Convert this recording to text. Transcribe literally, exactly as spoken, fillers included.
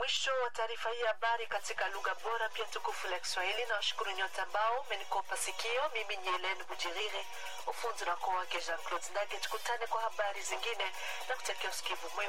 mwisho wa taarifa hii habari katika lugha bora pia tukufu la Kiswahili. Na washukuru nyote ambao mmenikopa sikio. Mimi ni Helene Bujiriri, ufunzi na kwa wake Jean-Claude Ndage. Tukutane kwa habari zingine na kutakia usikivu mwema.